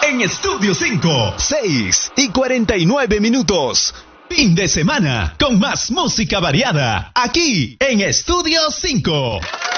en Estudio 5. 6:49. Fin de semana con más música variada aquí en Estudio 5.